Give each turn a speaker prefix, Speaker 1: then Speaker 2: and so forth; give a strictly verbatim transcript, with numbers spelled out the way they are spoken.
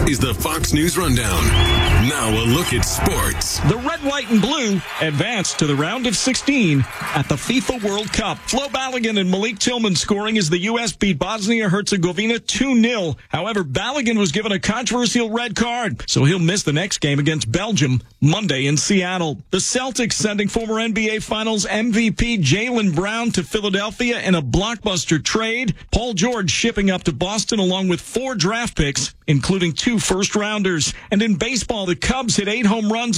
Speaker 1: is the Fox News Rundown. Now a look at sports.
Speaker 2: The red, white, and blue advanced to the round of sixteen at the FIFA World Cup. Flo Balogun and Malik Tillman scoring as the U S beat Bosnia-Herzegovina two nil. However, Balogun was given a controversial red card, so he'll miss the next game against Belgium Monday in Seattle. The Celtics sending former N B A Finals M V P Jaylen Brown to Philadelphia in a blockbuster trade. Paul George shipping up to Boston along with four draft picks, including two first-rounders. And in baseball, the Cubs hit eight home runs